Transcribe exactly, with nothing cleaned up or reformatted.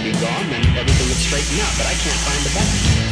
be gone, then everything would straighten out, but I can't find the button.